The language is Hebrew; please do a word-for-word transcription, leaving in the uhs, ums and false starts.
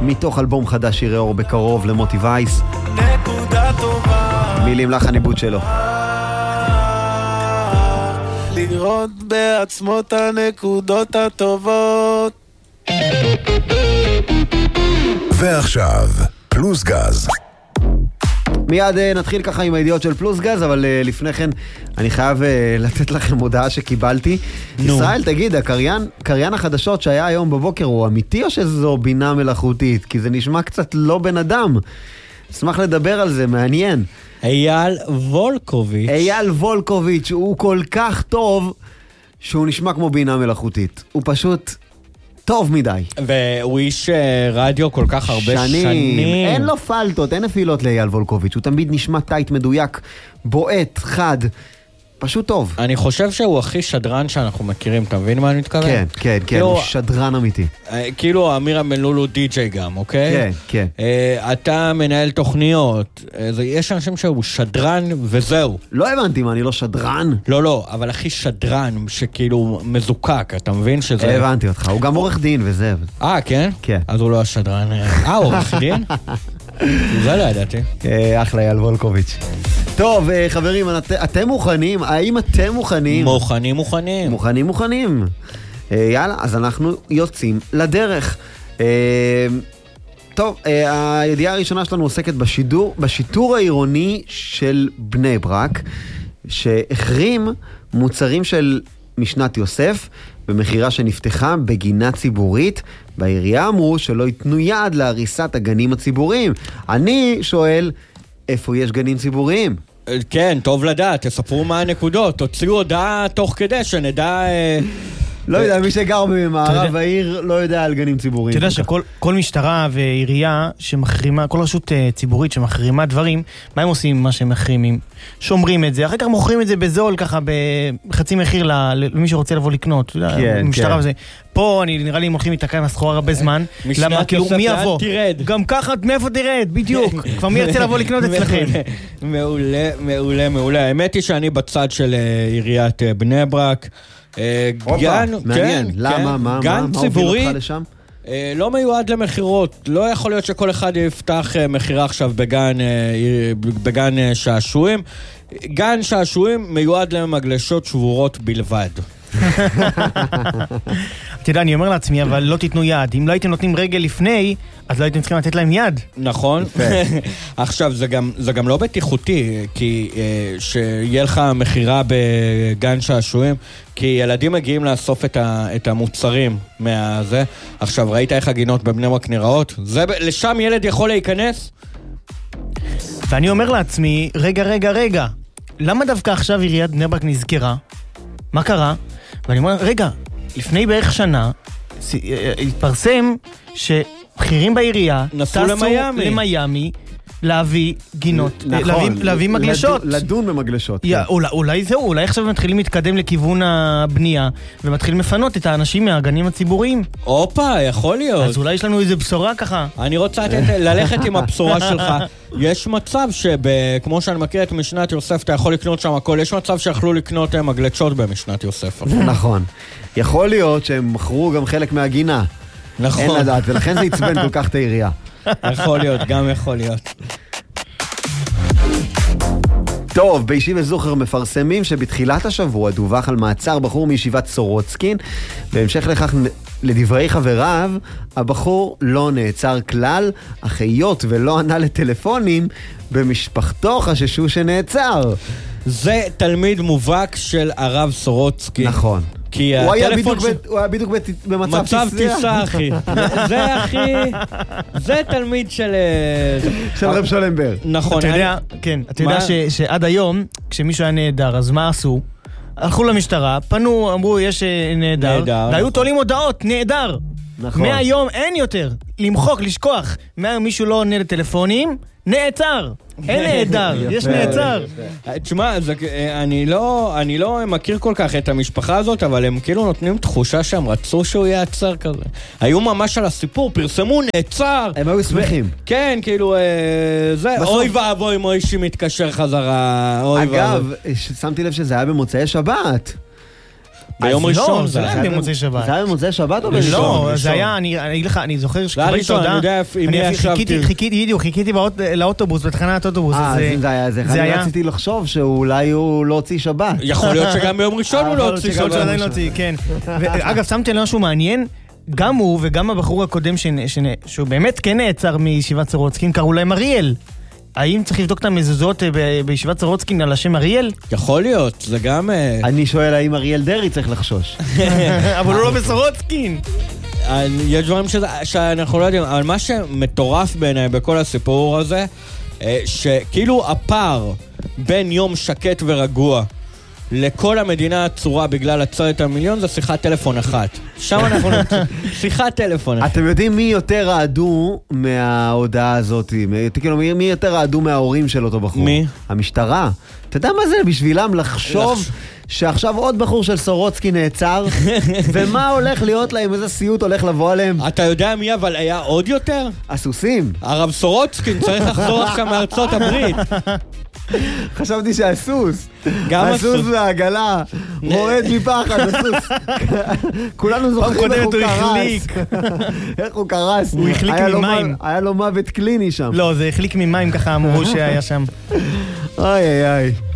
מתוך אלבום חדש שירי אור בקרוב למוטי וייס. נקודה טובה. מילים לחן עיבוד שלו. לראות בעצמו את הנקודות הטובות. ועכשיו, פלוס גז. מיד נתחיל ככה עם הידיעות של פלוס גז, אבל לפני כן אני חייב לתת לכם הודעה שקיבלתי. ישראל, תגיד, הקריין, קריין החדשות שהיה היום בבוקר הוא אמיתי או שזו בינה מלאכותית? כי זה נשמע קצת לא בן אדם. אשמח לדבר על זה, מעניין. אייל וולקוביץ'. אייל וולקוביץ', הוא כל כך טוב שהוא נשמע כמו בינה מלאכותית. הוא פשוט טוב מדי. והוא איש רדיו כל כך הרבה שנים. שנים. אין לו פלטות, אין נפילות לאייל וולקוביץ'. הוא תמיד נשמע טייט מדויק, בועט, חד. פשוט טוב. אני חושב שהוא הכי שדרן שאנחנו מכירים, אתה מבין מה אני מתכוון? כן, כן, כן, הוא שדרן אמיתי. כאילו אמיר המלולו די-ג'יי גם, אוקיי? כן, כן. אתה מנהל תוכניות, יש אנשים שהוא שדרן וזהו. לא הבנתי מה, אני לא שדרן? לא, לא, אבל הכי שדרן שכאילו מזוקק, אתה מבין שזה... הבנתי אותך, הוא גם עורך דין וזה. אה, כן? כן. אז הוא לא השדרן. אה, עורך דין? זה לא ידעתי. אחלה אייל וולקוביץ'. טוב, חברים, אתם מוכנים? האם אתם מוכנים? מוכנים, מוכנים. מוכנים, מוכנים. יאללה, אז אנחנו יוצאים לדרך. טוב, הידיעה הראשונה שלנו עוסקת בשידור, בשיטור העירוני של בני ברק, שהחרים מוצרים של משנת יוסף, במחירה שנפתחה בגינה ציבורית. בעירייה אמרו שלא ייתנו יד להריסת הגנים הציבוריים. אני שואל, איפה יש גנים ציבוריים? כן, טוב לדעת, תספרו מה הנקודות, תוציאו הודעה תוך כדי שנדע... לא יודע, מי שגר במערב העיר לא יודע על גנים ציבוריים. אתה יודע שכל משטרה ועירייה שמחרימה, כל רשות ציבורית שמחרימה דברים, מה הם עושים עם מה שהם מחרימים? שומרים את זה, אחר כך מוכרים את זה בזול ככה בחצי מחיר למי שרוצה לבוא לקנות. כן, כן. פה אני נראה לי הם הולכים להתעקע עם הסחורה הרבה זמן. למה? כאילו מי יבוא? גם ככה מאיפה תרד, בדיוק. כבר מי ירצה לבוא לקנות אצלכם? מעולה, מעולה, מעולה. האמת היא שאני בצד של עיריית בני ברק. גן, מעניין, למה, מה, מה הוביל אותך לשם? לא מיועד למחירות, לא יכול להיות שכל אחד יפתח מחירה עכשיו בגן, בגן שעשועים. גן שעשועים מיועד למגלשות שבורות בלבד. אתה יודע, אני אומר לעצמי, אבל לא תיתנו יד. אם לא הייתם נותנים רגל לפני, אז לא הייתם צריכים לתת להם יד. נכון. עכשיו, זה גם, זה גם לא בטיחותי, כי שיהיה לך מחירה בגן שעשועים, כי ילדים מגיעים לאסוף את, ה, את המוצרים מהזה. עכשיו, ראית איך הגינות בבני ברק נראות? זה, לשם ילד יכול להיכנס? ואני אומר לעצמי, רגע, רגע, רגע, למה דווקא עכשיו עיריית בני ברק נזכרה? מה קרה? ואני אומר, רגע, לפני בערך שנה, התפרסם שבחירים בעירייה נסעו למיימי. למיימי להביא גינות, נכון, להביא, להביא מגלשות. לדון במגלשות. יא, אולי, אולי זהו, אולי עכשיו מתחילים להתקדם לכיוון הבנייה, ומתחילים לפנות את האנשים מהגנים הציבוריים. אופה, יכול להיות. אז אולי יש לנו איזה בשורה ככה. אני רוצה ללכת עם הבשורה שלך. יש מצב שכמו שאני מכיר את משנת יוסף, אתה יכול לקנות שם הכל. יש מצב שיכלו לקנות מגלשות במשנת יוסף. נכון. יכול להיות שהם מכרו גם חלק מהגינה. נכון. אין לדעת, ולכן זה יצבן כל כך את העירייה. יכול להיות, גם יכול להיות. טוב, בישיבת זוכר מפרסמים שבתחילת השבוע דווח על מעצר בחור מישיבת סורוצקין. בהמשך לכך, לדברי חבריו, הבחור לא נעצר כלל, אך היות ולא ענה לטלפונים, במשפחתו חששו שנעצר. זה תלמיד מובהק של הרב סורוצקין. נכון. כי הוא היה בדיוק, ש... ב... הוא היה בדיוק במצב טיסה. מצב טיסה, אחי. זה, אחי, זה תלמיד של... של רב שלמבר. נכון. אתה יודע, כן, אתה יודע ש... שעד היום, כשמישהו היה נהדר, אז מה עשו? הלכו למשטרה, פנו, אמרו, יש נהדר, והיו תולים הודעות, נהדר. נכון. מהיום אין יותר. למחוק, לשכוח. מהיום מישהו לא עונה לטלפונים, נעצר. אין נהדר, יש נעצר. תשמע, אני לא, אני לא מכיר כל כך את המשפחה הזאת, אבל הם כאילו נותנים תחושה שהם רצו שהוא יעצר כזה. היו ממש על הסיפור, פרסמו נעצר. הם היו שמחים. כן, כאילו, זה, אוי ואבוי מוישי מתקשר חזרה. אגב, שמתי לב שזה היה במוצאי שבת. ביום אז ראשון לא, זה זה לא היה. היה במוצאי שבת. זה היה במוצאי שבת או לא, ראשון. זה היה, אני אני אגיד לך, אני זוכר זה היה ראשון, אני יודע עם מי אני ישבתי. חיכיתי, חיכיתי, בדיוק, חיכיתי באוט- לאוטובוס, בתחנת אוטובוס. אה, אז, אז אם זה היה זה, זה אני היה- רציתי לחשוב שאולי הוא לא הוציא שבת. יכול להיות שגם ביום ראשון הוא לא יכול הוציא להיות שגם יכול להיות שעדיין ביום לא הוציא, כן. אגב, שמתי לב משהו מעניין, גם הוא וגם הבחור הקודם שנ- שנ- שהוא באמת כן נעצר מישיבת סורוצקין, קראו להם אריאל. האם צריך לבדוק את המזוזות אה, ב- בישיבת סורוצקין על השם אריאל? יכול להיות, זה גם... אה, אני שואל האם אריאל דרעי צריך לחשוש. אבל הוא לא בסורוצקין. אני- יש דברים שזה- שאנחנו לא יודעים, אבל מה שמטורף בעיניי בכל הסיפור הזה, אה, שכאילו הפער בין יום שקט ורגוע לכל המדינה הצורה בגלל עצרת המיליון זה שיחת טלפון אחת. שם אנחנו נמצאים. שיחת טלפון אחת. אתם יודעים מי יותר רעדו מההודעה הזאת? מי- כאילו, מי מי יותר רעדו מההורים של אותו בחור? מי? המשטרה. אתה יודע מה זה בשבילם לחשוב שעכשיו עוד בחור של סורוצקי נעצר, ומה הולך להיות להם, איזה סיוט הולך לבוא עליהם? אתה יודע מי אבל היה עוד יותר? הסוסים. הרב סורוצקין צריך לחזור עכשיו מארצות הברית. חשבתי שהסוס. גם הסוס הסוס. והעגלה. רועד מפחד, הסוס. כולנו זוכרים קודם איך הוא הוא קרס. החליק. איך הוא קרס. הוא החליק היה לו ממים. מ- היה לו מוות קליני שם. לא, זה החליק ממים ככה אמרו שהיה שם. אוי אוי אוי.